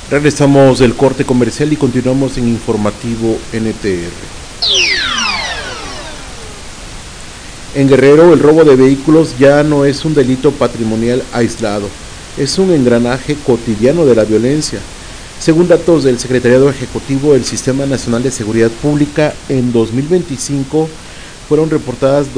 Regresamos del corte comercial y continuamos en Informativo NTR. En Guerrero, el robo de vehículos ya no es un delito patrimonial aislado, es un engranaje cotidiano de la violencia. Según datos del Secretariado Ejecutivo del Sistema Nacional de Seguridad Pública, en 2025 fueron reportadas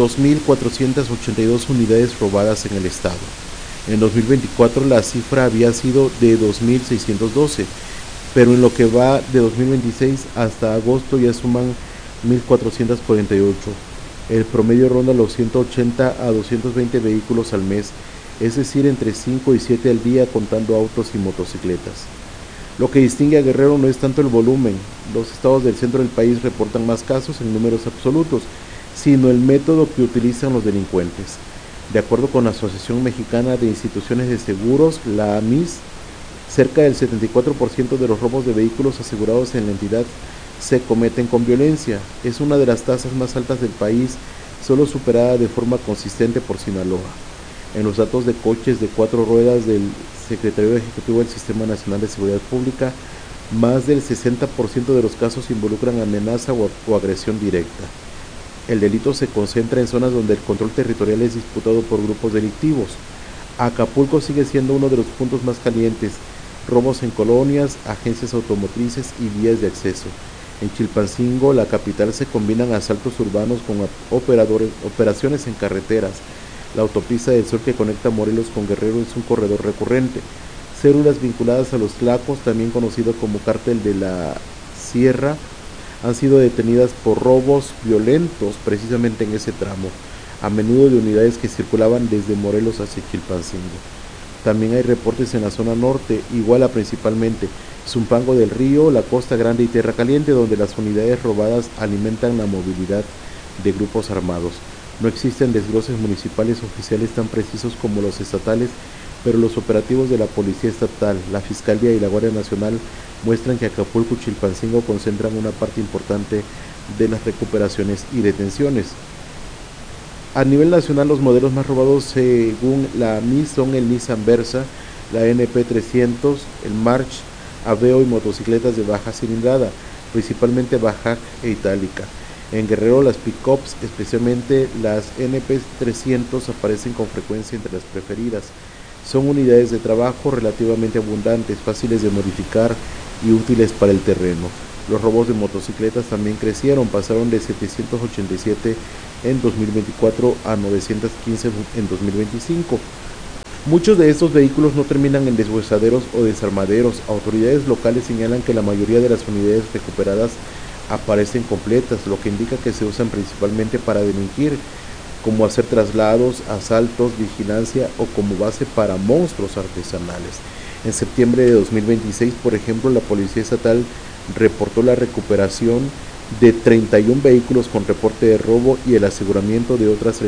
2.482 unidades robadas en el estado. En 2024 la cifra había sido de 2.612, pero en lo que va de 2026 hasta agosto ya suman 1.448. El promedio ronda los 180 a 220 vehículos al mes, es decir, entre 5 y 7 al día contando autos y motocicletas. Lo que distingue a Guerrero no es tanto el volumen, los estados del centro del país reportan más casos en números absolutos, sino el método que utilizan los delincuentes. De acuerdo con la Asociación Mexicana de Instituciones de Seguros, la AMIS, cerca del 74% de los robos de vehículos asegurados en la entidad se cometen con violencia. Es una de las tasas más altas del país, solo superada de forma consistente por Sinaloa. En los datos de coches de 4 ruedas del Secretario Ejecutivo del Sistema Nacional de Seguridad Pública, más del 60% de los casos involucran amenaza o agresión directa. El delito se concentra en zonas donde el control territorial es disputado por grupos delictivos. Acapulco sigue siendo uno de los puntos más calientes, robos en colonias, agencias automotrices y vías de acceso. En Chilpancingo, la capital, se combinan asaltos urbanos con operaciones en carreteras. La autopista del Sol que conecta Morelos con Guerrero es un corredor recurrente. Células vinculadas a los Tlacos, también conocido como Cártel de la Sierra, han sido detenidas por robos violentos precisamente en ese tramo, a menudo de unidades que circulaban desde Morelos hacia Chilpancingo. También hay reportes en la zona norte, Iguala principalmente, Zumpango del Río, la Costa Grande y Tierra Caliente, donde las unidades robadas alimentan la movilidad de grupos armados. No existen desgloses municipales oficiales tan precisos como los estatales, pero los operativos de la Policía Estatal, la Fiscalía y la Guardia Nacional muestran que Acapulco y Chilpancingo concentran una parte importante de las recuperaciones y detenciones. A nivel nacional, los modelos más robados según la MIS son el Nissan Versa, la NP300, el March, Aveo y motocicletas de baja cilindrada, principalmente Bajaj e Itálica. En Guerrero, las pick-ups, especialmente las NP300, aparecen con frecuencia entre las preferidas. Son unidades de trabajo relativamente abundantes, fáciles de modificar y útiles para el terreno. Los robos de motocicletas también crecieron, pasaron de 787 en 2024 a 915 en 2025. Muchos de estos vehículos no terminan en deshuesaderos o desarmaderos. Autoridades locales señalan que la mayoría de las unidades recuperadas aparecen completas, lo que indica que se usan principalmente para delinquir, como hacer traslados, asaltos, vigilancia o como base para monstruos artesanales. En septiembre de 2026, por ejemplo, la Policía Estatal reportó la recuperación de 31 vehículos con reporte de robo y el aseguramiento de otras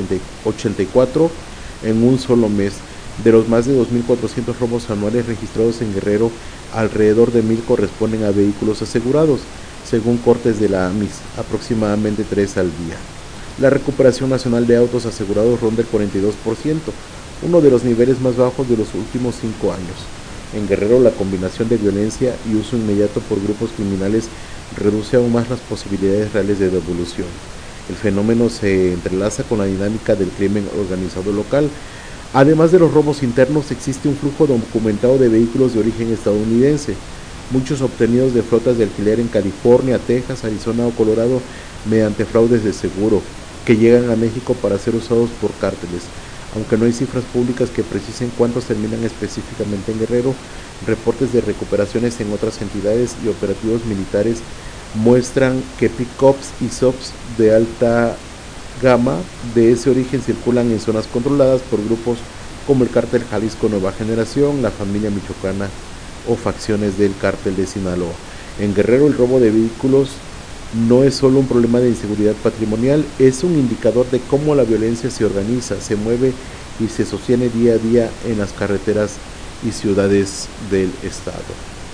84 en un solo mes. De los más de 2.400 robos anuales registrados en Guerrero, alrededor de 1.000 corresponden a vehículos asegurados, según cortes de la AMIS, aproximadamente 3 al día. La recuperación nacional de autos asegurados ronda el 42%, uno de los niveles más bajos de los últimos 5 años. En Guerrero, la combinación de violencia y uso inmediato por grupos criminales reduce aún más las posibilidades reales de devolución. El fenómeno se entrelaza con la dinámica del crimen organizado local. Además de los robos internos, existe un flujo documentado de vehículos de origen estadounidense, muchos obtenidos de flotas de alquiler en California, Texas, Arizona o Colorado mediante fraudes de seguro, que llegan a México para ser usados por cárteles. Aunque no hay cifras públicas que precisen cuántos terminan específicamente en Guerrero, reportes de recuperaciones en otras entidades y operativos militares muestran que pick-ups y SUVs de alta gama de ese origen circulan en zonas controladas por grupos como el Cártel Jalisco Nueva Generación, la Familia Michoacana o facciones del Cártel de Sinaloa. En Guerrero, el robo de vehículos no es solo un problema de inseguridad patrimonial, es un indicador de cómo la violencia se organiza, se mueve y se sostiene día a día en las carreteras y ciudades del estado.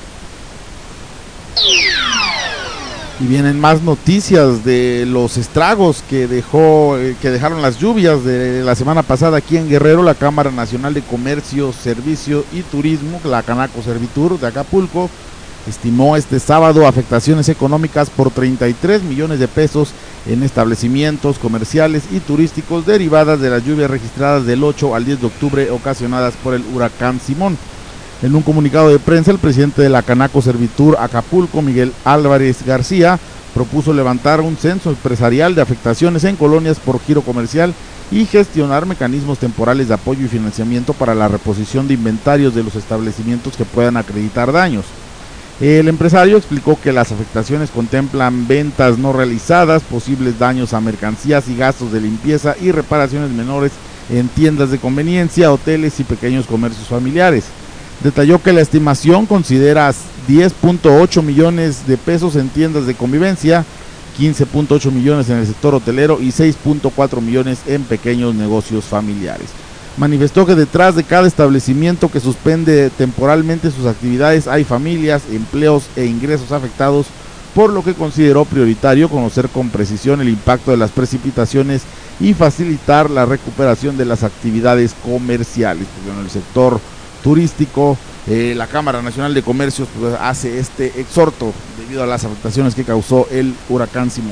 Y vienen más noticias de los estragos que dejaron las lluvias de la semana pasada aquí en Guerrero. La Cámara Nacional de Comercio, Servicio y Turismo, la Canaco Servitur de Acapulco, estimó este sábado afectaciones económicas por 33 millones de pesos en establecimientos comerciales y turísticos derivadas de las lluvias registradas del 8 al 10 de octubre ocasionadas por el huracán Simón. En un comunicado de prensa, el presidente de la Canaco Servitur Acapulco, Miguel Álvarez García, propuso levantar un censo empresarial de afectaciones en colonias por giro comercial y gestionar mecanismos temporales de apoyo y financiamiento para la reposición de inventarios de los establecimientos que puedan acreditar daños. El empresario explicó que las afectaciones contemplan ventas no realizadas, posibles daños a mercancías y gastos de limpieza y reparaciones menores en tiendas de conveniencia, hoteles y pequeños comercios familiares. Detalló que la estimación considera 10.8 millones de pesos en tiendas de convivencia, 15.8 millones en el sector hotelero y 6.4 millones en pequeños negocios familiares. Manifestó que detrás de cada establecimiento que suspende temporalmente sus actividades hay familias, empleos e ingresos afectados, por lo que consideró prioritario conocer con precisión el impacto de las precipitaciones y facilitar la recuperación de las actividades comerciales. Pues en el sector turístico, la Cámara Nacional de Comercios pues, hace este exhorto debido a las afectaciones que causó el huracán Simón.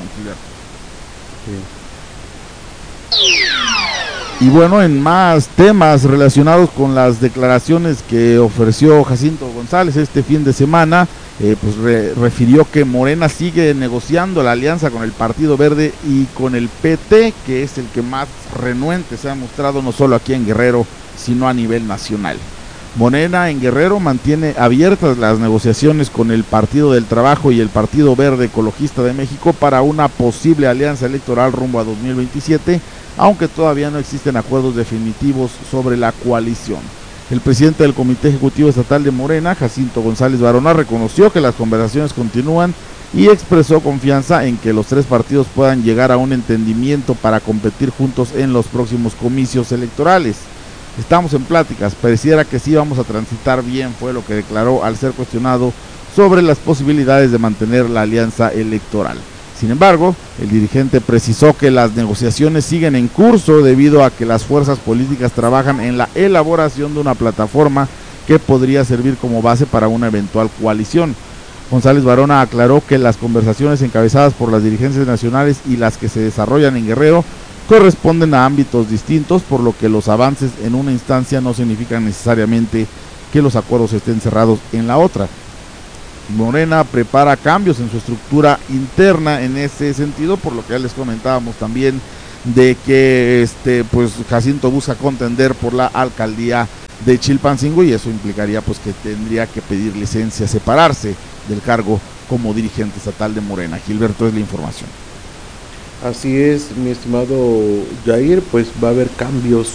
Y bueno, en más temas relacionados con las declaraciones que ofreció Jacinto González este fin de semana, refirió que Morena sigue negociando la alianza con el Partido Verde y con el PT, que es el que más renuente se ha mostrado no solo aquí en Guerrero, sino a nivel nacional. Morena en Guerrero mantiene abiertas las negociaciones con el Partido del Trabajo y el Partido Verde Ecologista de México para una posible alianza electoral rumbo a 2027, aunque todavía no existen acuerdos definitivos sobre la coalición. El presidente del Comité Ejecutivo Estatal de Morena, Jacinto González Varona, reconoció que las conversaciones continúan y expresó confianza en que los tres partidos puedan llegar a un entendimiento para competir juntos en los próximos comicios electorales. Estamos en pláticas, pareciera que sí vamos a transitar bien, fue lo que declaró al ser cuestionado sobre las posibilidades de mantener la alianza electoral. Sin embargo, el dirigente precisó que las negociaciones siguen en curso debido a que las fuerzas políticas trabajan en la elaboración de una plataforma que podría servir como base para una eventual coalición. González Varona aclaró que las conversaciones encabezadas por las dirigencias nacionales y las que se desarrollan en Guerrero corresponden a ámbitos distintos, por lo que los avances en una instancia no significan necesariamente que los acuerdos estén cerrados en la otra. Morena prepara cambios en su estructura interna en ese sentido, por lo que ya les comentábamos también de que Jacinto busca contender por la alcaldía de Chilpancingo y eso implicaría pues que tendría que pedir licencia, separarse del cargo como dirigente estatal de Morena. Gilberto, es la información. Así es, mi estimado Jair, pues va a haber cambios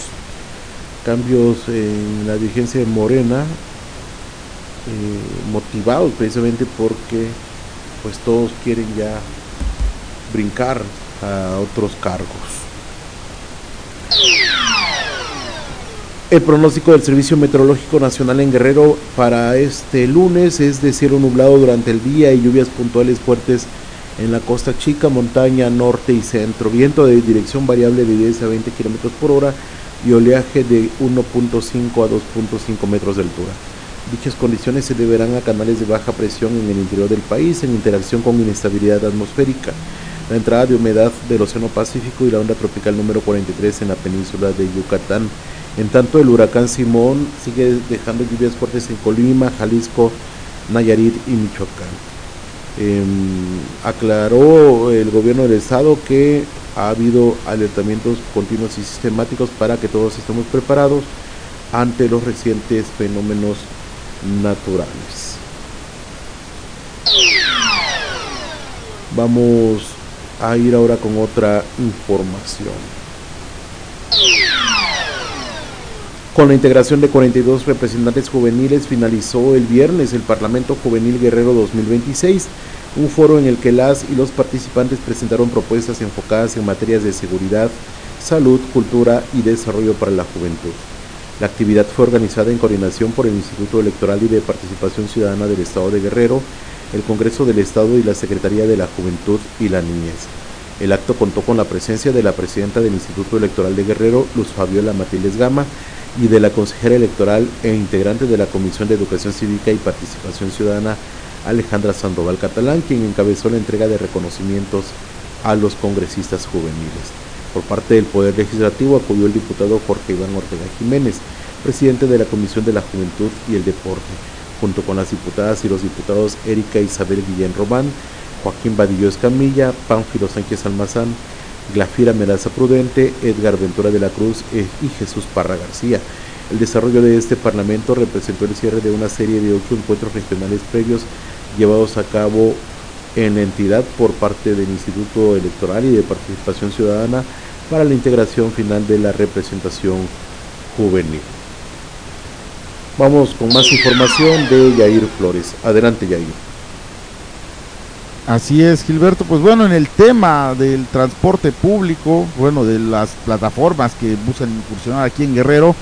en la dirigencia de Morena, motivados precisamente porque pues todos quieren ya brincar a otros cargos. El pronóstico del Servicio Meteorológico Nacional en Guerrero para este lunes es de cielo nublado durante el día y lluvias puntuales fuertes en la costa chica, montaña, norte y centro, viento de dirección variable de 10 a 20 km por hora y oleaje de 1.5 a 2.5 metros de altura. Dichas condiciones se deberán a canales de baja presión en el interior del país en interacción con inestabilidad atmosférica, la entrada de humedad del Océano Pacífico y la onda tropical número 43 en la península de Yucatán. En tanto, el huracán Simón sigue dejando lluvias fuertes en Colima, Jalisco, Nayarit y Michoacán. Aclaró el gobierno del estado que ha habido alertamientos continuos y sistemáticos para que todos estemos preparados ante los recientes fenómenos naturales. Vamos a ir ahora con otra información. Con la integración de 42 representantes juveniles finalizó el viernes el Parlamento Juvenil Guerrero 2026, un foro en el que las y los participantes presentaron propuestas enfocadas en materias de seguridad, salud, cultura y desarrollo para la juventud. La actividad fue organizada en coordinación por el Instituto Electoral y de Participación Ciudadana del Estado de Guerrero, el Congreso del Estado y la Secretaría de la Juventud y la Niñez. El acto contó con la presencia de la presidenta del Instituto Electoral de Guerrero, Luz Fabiola Matiles Gama, y de la consejera electoral e integrante de la Comisión de Educación Cívica y Participación Ciudadana, Alejandra Sandoval Catalán, quien encabezó la entrega de reconocimientos a los congresistas juveniles. Por parte del Poder Legislativo acudió el diputado Jorge Iván Ortega Jiménez, presidente de la Comisión de la Juventud y el Deporte, junto con las diputadas y los diputados Erika Isabel Guillén Román, Joaquín Vadillo Escamilla, Pánfilo Sánchez Almazán, Glafira Meraza Prudente, Edgar Ventura de la Cruz y Jesús Parra García. El desarrollo de este parlamento representó el cierre de una serie de 8 encuentros regionales previos llevados a cabo en la entidad por parte del Instituto Electoral y de Participación Ciudadana para la integración final de la representación juvenil. Vamos con más información de Yair Flores. Adelante, Yair. Así es, Gilberto. Pues bueno, en el tema del transporte público, bueno, de las plataformas que buscan incursionar aquí en Guerrero,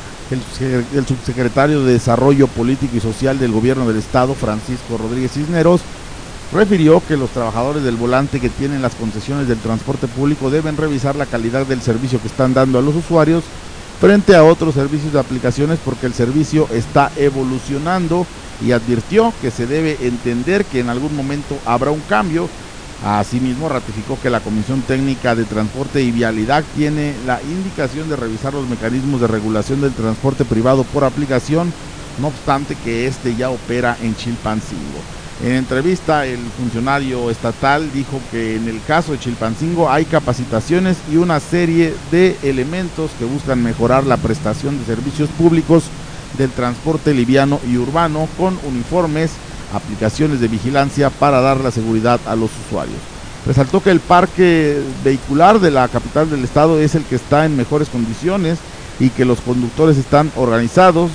el subsecretario de Desarrollo Político y Social del Gobierno del Estado, Francisco Rodríguez Cisneros, refirió que los trabajadores del volante que tienen las concesiones del transporte público deben revisar la calidad del servicio que están dando a los usuarios frente a otros servicios de aplicaciones, porque el servicio está evolucionando, y advirtió que se debe entender que en algún momento habrá un cambio. Asimismo, ratificó que la Comisión Técnica de Transporte y Vialidad tiene la indicación de revisar los mecanismos de regulación del transporte privado por aplicación, no obstante que este ya opera en Chilpancingo. En entrevista, el funcionario estatal dijo que en el caso de Chilpancingo hay capacitaciones y una serie de elementos que buscan mejorar la prestación de servicios públicos del transporte liviano y urbano, con uniformes, aplicaciones de vigilancia para dar la seguridad a los usuarios. Resaltó que el parque vehicular de la capital del estado es el que está en mejores condiciones y que los conductores están organizados,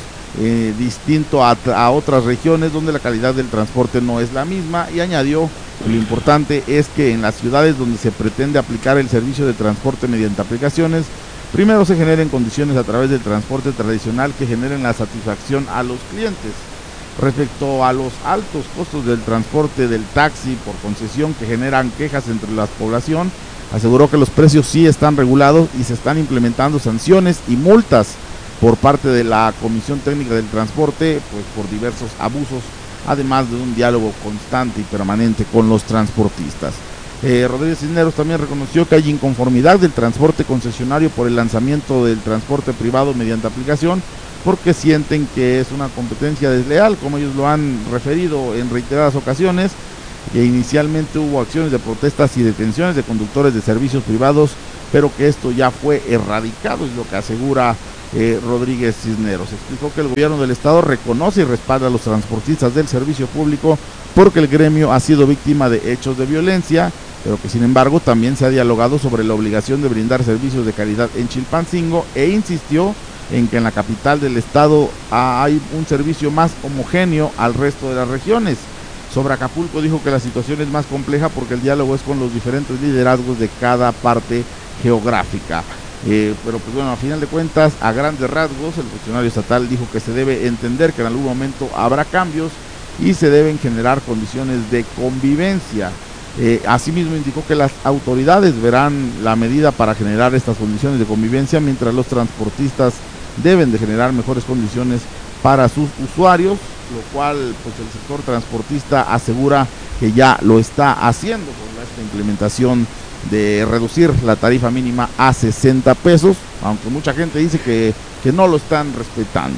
distinto a otras regiones donde la calidad del transporte no es la misma, y añadió que lo importante es que en las ciudades donde se pretende aplicar el servicio de transporte mediante aplicaciones, primero se generen condiciones a través del transporte tradicional que generen la satisfacción a los clientes. Respecto a los altos costos del transporte del taxi por concesión que generan quejas entre la población, aseguró que los precios sí están regulados y se están implementando sanciones y multas por parte de la Comisión Técnica del Transporte, pues por diversos abusos, además de un diálogo constante y permanente con los transportistas. Rodríguez Cisneros también reconoció que hay inconformidad del transporte concesionario por el lanzamiento del transporte privado mediante aplicación, porque sienten que es una competencia desleal, como ellos lo han referido en reiteradas ocasiones, que inicialmente hubo acciones de protestas y detenciones de conductores de servicios privados, pero que esto ya fue erradicado, es lo que asegura Rodríguez Cisneros. Explicó que el gobierno del estado reconoce y respalda a los transportistas del servicio público porque el gremio ha sido víctima de hechos de violencia, pero que sin embargo también se ha dialogado sobre la obligación de brindar servicios de calidad en Chilpancingo, e insistió en que en la capital del estado hay un servicio más homogéneo al resto de las regiones. Sobre Acapulco dijo que la situación es más compleja porque el diálogo es con los diferentes liderazgos de cada parte geográfica. Pero pues bueno, a final de cuentas, a grandes rasgos, el funcionario estatal dijo que se debe entender que en algún momento habrá cambios y se deben generar condiciones de convivencia. Asimismo indicó que las autoridades verán la medida para generar estas condiciones de convivencia, mientras los transportistas deben de generar mejores condiciones para sus usuarios, lo cual pues el sector transportista asegura que ya lo está haciendo con esta implementación de reducir la tarifa mínima a 60 pesos, aunque mucha gente dice que no lo están respetando.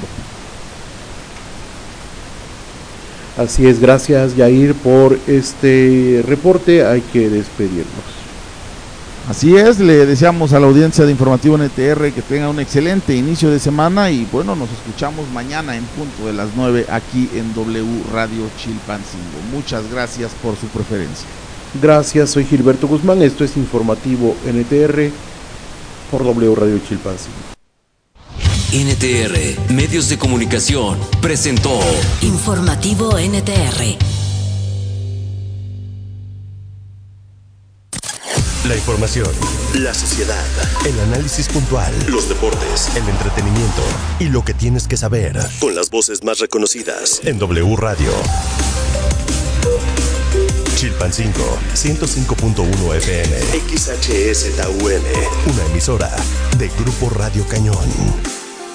Así es, gracias Yair por este reporte, hay que despedirnos. Así es, le deseamos a la audiencia de Informativo NTR que tenga un excelente inicio de semana y bueno, nos escuchamos mañana en punto de las 9 aquí en W Radio Chilpancingo. Muchas gracias por su preferencia. Gracias, soy Gilberto Guzmán, esto es Informativo NTR por W Radio Chilpancingo. NTR, Medios de Comunicación, presentó Informativo NTR. La información, la sociedad, el análisis puntual, los deportes, el entretenimiento y lo que tienes que saber, con las voces más reconocidas en W Radio. Chilpancingo, 105.1 FM, XHSTUN, una emisora de Grupo Radio Cañón.